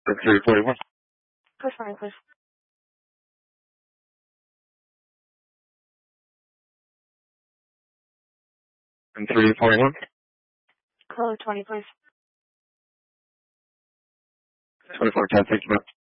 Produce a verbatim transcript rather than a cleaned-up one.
for three forty-one. Push line, please. And three forty-one. Code twenty, please. twenty-four ten, thank you, ma'am.